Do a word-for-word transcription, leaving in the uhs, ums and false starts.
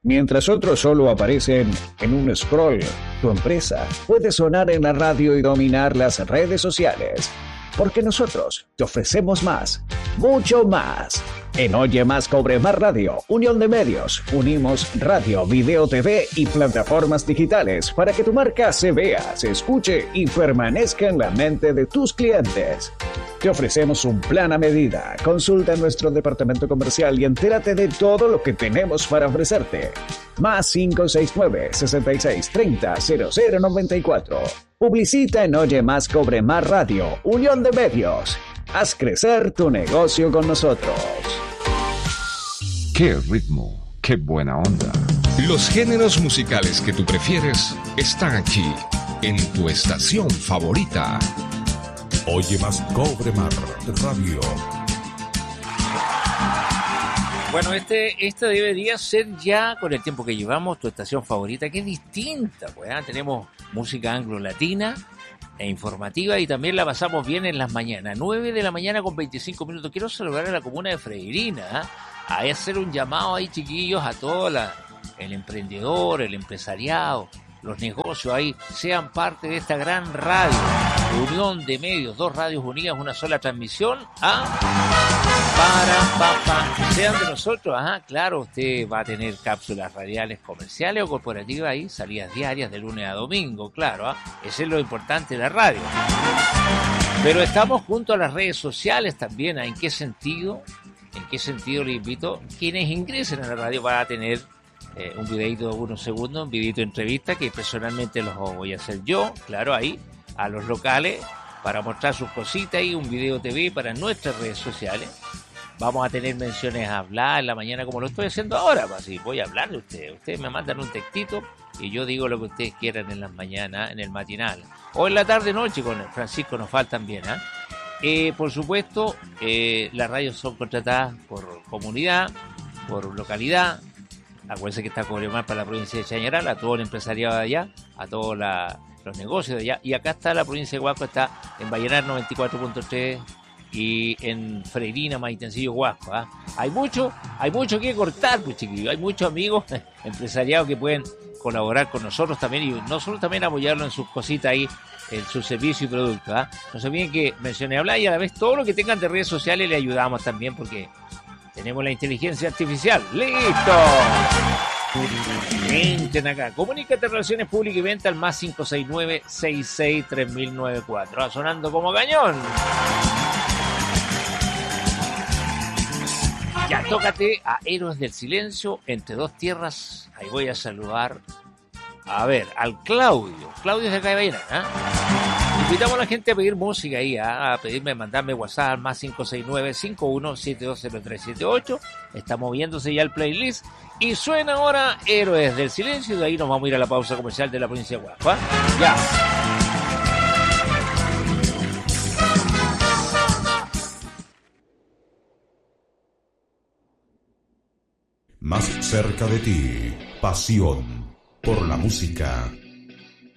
Mientras otros solo aparecen en un scroll, tu empresa puede sonar en la radio y dominar las redes sociales. Porque nosotros te ofrecemos más, mucho más. En Oye Más Cobre Más Radio, Unión de Medios, unimos radio, video, T V y plataformas digitales para que tu marca se vea, se escuche y permanezca en la mente de tus clientes. Te ofrecemos un plan a medida. Consulta nuestro departamento comercial y entérate de todo lo que tenemos para ofrecerte. Más cinco seis nueve, seis seis tres cero, cero cero nueve cuatro. Publicita en Oye Más Cobre Más Radio, Unión de Medios. Haz crecer tu negocio con nosotros. ¡Qué ritmo! ¡Qué buena onda! Los géneros musicales que tú prefieres están aquí, en tu estación favorita. Oye Más Cobre Más Radio. Bueno, este, este debería ser ya, con el tiempo que llevamos, tu estación favorita, que es distinta, pues, ¿eh? Tenemos música anglo-latina e informativa y también la pasamos bien en las mañanas. nueve de la mañana con veinticinco minutos. Quiero saludar a la comuna de Freirina, ¿eh? A hacer un llamado ahí, chiquillos, a todo la, el emprendedor, el empresariado, los negocios ahí, sean parte de esta gran radio, unión de medios, dos radios unidas, una sola transmisión, ¿ah? Para, papá, sean de nosotros, ajá, claro, usted va a tener cápsulas radiales comerciales o corporativas ahí, salidas diarias de lunes a domingo, claro, ¿ah? Ese es lo importante de la radio. Pero estamos junto a las redes sociales también, ¿ah? ¿En qué sentido? ¿En qué sentido les invito? Quienes ingresen a la radio van a tener eh, un videito de unos segundos, un videito de entrevista que personalmente los voy a hacer yo, claro, ahí, a los locales, para mostrar sus cositas y un video T V para nuestras redes sociales. Vamos a tener menciones a hablar en la mañana como lo estoy haciendo ahora, pues así voy a hablar de ustedes. Ustedes me mandan un textito y yo digo lo que ustedes quieran en las mañanas, en el matinal. O en la tarde-noche con Francisco nos faltan bien, ¿eh? Eh, por supuesto, eh, las radios son contratadas por comunidad, por localidad. Acuérdense que está Cobremar para la provincia de Chañaral, a todo el empresariado de allá, a todos la, los negocios de allá. Y acá está la provincia de Huasco, está en Vallenar noventa y cuatro punto tres y en Freirina, Maitencillo, Huasco. ¿eh? Hay mucho, hay mucho que cortar, pues chiquillos. Hay muchos amigos empresariados que pueden colaborar con nosotros también y nosotros también apoyarlo en sus cositas ahí, en su servicio y producto. ¿eh? No se olviden que mencioné hablar y a la vez todo lo que tengan de redes sociales le ayudamos también porque tenemos la inteligencia artificial. ¡Listo! Entren acá. Comunícate Relaciones Públicas y Venta al más cinco seis nueve, seis seis tres mil noventa y cuatro. Va sonando como cañón. Ya, tócate a Héroes del Silencio, Entre Dos Tierras. Ahí voy a saludar, a ver, al Claudio. Claudio es de acá de Vallenar, ¿eh? Invitamos a la gente a pedir música ahí, ¿eh? A pedirme, mandarme WhatsApp más cinco seis nueve, cinco uno siete dos cero tres siete ocho. Está moviéndose ya el playlist. Y suena ahora Héroes del Silencio. Y de ahí nos vamos a ir a la pausa comercial de la provincia de Huasco, ¿eh? Ya. Más cerca de ti, pasión por la música.